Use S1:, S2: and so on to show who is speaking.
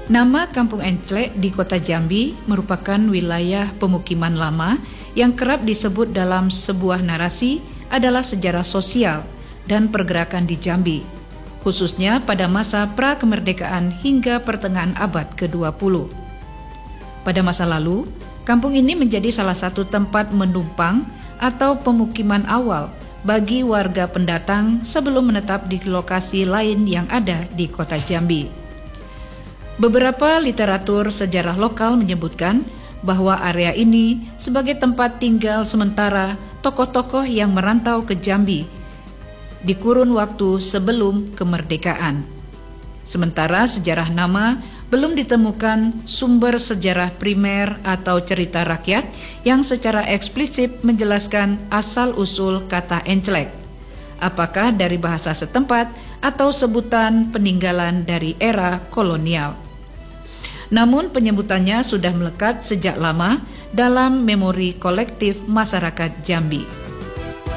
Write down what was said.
S1: Nama Kampung Enclek di Kota Jambi merupakan wilayah pemukiman lama yang kerap disebut dalam sebuah narasi adalah sejarah sosial dan pergerakan di Jambi, khususnya pada masa pra-kemerdekaan hingga pertengahan abad ke-20. Pada masa lalu, kampung ini menjadi salah satu tempat menumpang atau pemukiman awal bagi warga pendatang sebelum menetap di lokasi lain yang ada di Kota Jambi. Beberapa literatur sejarah lokal menyebutkan bahwa area ini sebagai tempat tinggal sementara tokoh-tokoh yang merantau ke Jambi di kurun waktu sebelum kemerdekaan. Sementara sejarah nama belum ditemukan sumber sejarah primer atau cerita rakyat yang secara eksplisit menjelaskan asal-usul kata Enclek, apakah dari bahasa setempat atau sebutan peninggalan dari era kolonial. Namun penyebutannya sudah melekat sejak lama dalam memori kolektif masyarakat Jambi.